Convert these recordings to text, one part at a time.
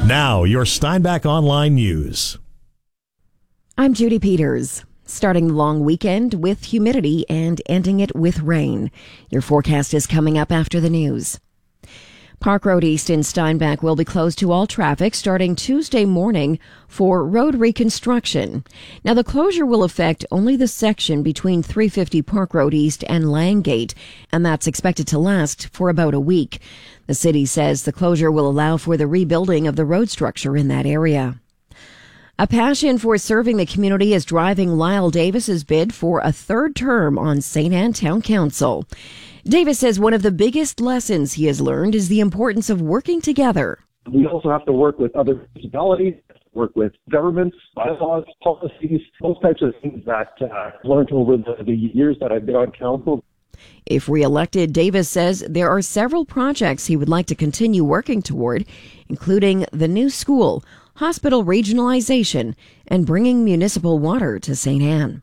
Now, your Steinbach Online News. I'm Judy Peters. Starting the long weekend with humidity and ending it with rain. Your forecast is coming up after the news. Park Road East in Steinbach will be closed to all traffic starting Tuesday morning for road reconstruction. Now, the closure will affect only the section between 350 Park Road East and Langgate, and that's expected to last for about a week. The city says the closure will allow for the rebuilding of the road structure in that area. A passion for serving the community is driving Lyle Davis's bid for a third term on St. Anne Town Council. Davis says one of the biggest lessons he has learned is the importance of working together. We also have to work with other municipalities, work with governments, bylaws, policies, those types of things that I've learned over the years that I've been on council. If reelected, Davis says there are several projects he would like to continue working toward, including the new school, hospital regionalization, and bringing municipal water to St. Anne.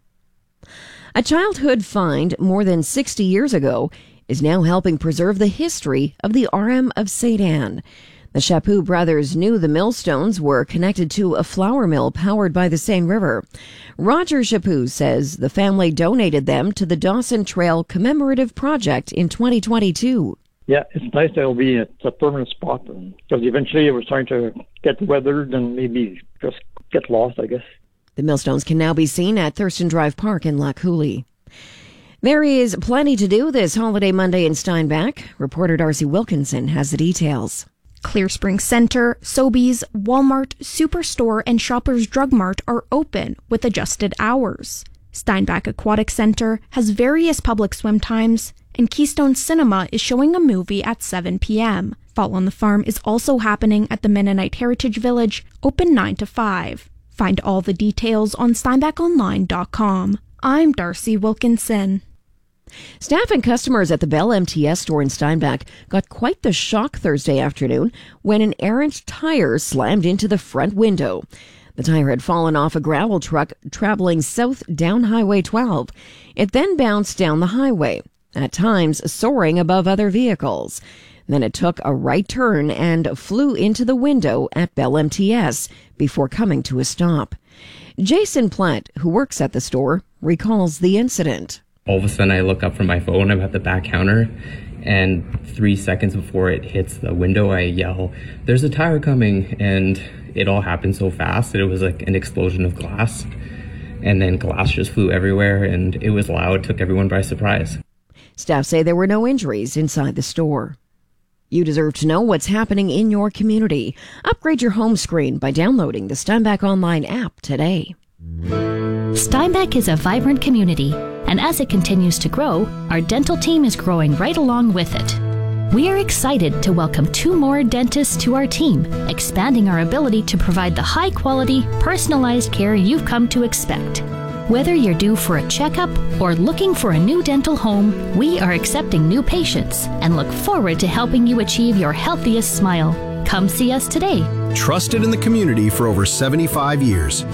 A childhood find more than 60 years ago is now helping preserve the history of the RM of St. Anne. The Chaput brothers knew the millstones were connected to a flour mill powered by the Seine River. Roger Chaput says the family donated them to the Dawson Trail Commemorative Project in 2022. Yeah, it's nice that it's a permanent spot because eventually we're starting to get weathered and maybe just get lost, I guess. The millstones can now be seen at Thurston Drive Park in Lac Coulee. There is plenty to do this holiday Monday in Steinbach. Reporter Darcy Wilkinson has the details. Clear Spring Center, Sobeys, Walmart, Superstore, and Shoppers Drug Mart are open with adjusted hours. Steinbach Aquatic Center has various public swim times, and Keystone Cinema is showing a movie at 7 p.m. Fall on the Farm is also happening at the Mennonite Heritage Village, open 9 to 5. Find all the details on SteinbachOnline.com. I'm Darcy Wilkinson. Staff and customers at the Bell MTS store in Steinbach got quite the shock Thursday afternoon when an errant tire slammed into the front window. The tire had fallen off a gravel truck traveling south down Highway 12. It then bounced down the highway, at times soaring above other vehicles. Then it took a right turn and flew into the window at Bell MTS before coming to a stop. Jason Platt, who works at the store, recalls the incident. All of a sudden I look up from my phone, I'm at the back counter, and 3 seconds before it hits the window, I yell, "There's a tire coming," and it all happened so fast that it was like an explosion of glass, and then glass just flew everywhere, and it was loud, took everyone by surprise. Staff say there were no injuries inside the store. You deserve to know what's happening in your community. Upgrade your home screen by downloading the Steinbach Online app today. Steinbach is a vibrant community, and as it continues to grow, our dental team is growing right along with it. We are excited to welcome 2 more dentists to our team, expanding our ability to provide the high-quality, personalized care you've come to expect. Whether you're due for a checkup or looking for a new dental home, we are accepting new patients and look forward to helping you achieve your healthiest smile. Come see us today. Trusted in the community for over 75 years.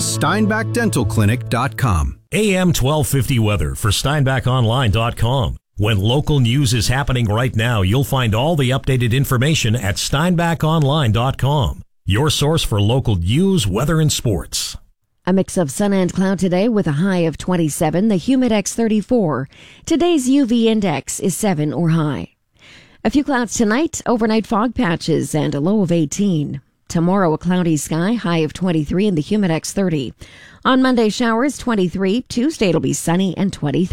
SteinbachDentalClinic.com. AM 1250 weather for SteinbachOnline.com. When local news is happening right now, you'll find all the updated information at SteinbachOnline.com. Your source for local news, weather, and sports. A mix of sun and cloud today with a high of 27, the Humidex 34. Today's UV index is 7 or high. A few clouds tonight, overnight fog patches, and a low of 18. Tomorrow, a cloudy sky, high of 23 and the Humidex 30. On Monday, showers, 23. Tuesday, it'll be sunny and 23.